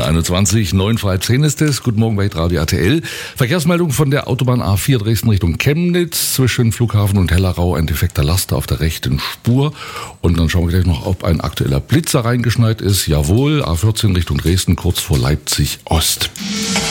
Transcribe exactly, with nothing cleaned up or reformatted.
einundzwanzig, neun vor halb zehn ist es. Guten Morgen bei Radio R T L. Verkehrsmeldung von der Autobahn A vier Dresden Richtung Chemnitz. Zwischen Flughafen und Hellerau ein defekter Laster auf der rechten Spur. Und dann schauen wir gleich noch, ob ein aktueller Blitzer reingeschneit ist. Jawohl, A vierzehn Richtung Dresden, kurz vor Leipzig Ost.